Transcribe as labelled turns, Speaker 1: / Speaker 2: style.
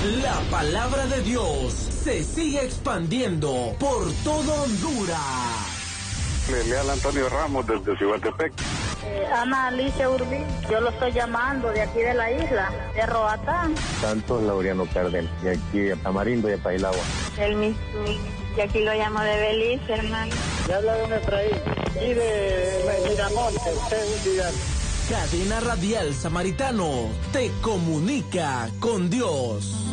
Speaker 1: La palabra de Dios se sigue expandiendo por todo Honduras.
Speaker 2: Le habla Antonio Ramos desde Cihuatepec.
Speaker 3: Ana Alicia Urbí, yo lo estoy llamando de aquí de la isla, de Roatán.
Speaker 4: Santos Laureano Cárdenas, de aquí de Tamarindo y de Pailagua.
Speaker 5: El Misui, y aquí lo llamo de Belice, hermano.
Speaker 6: Ya habla de un Efraín, y de Miramonte,
Speaker 1: Cadena Radial Samaritano te comunica con Dios.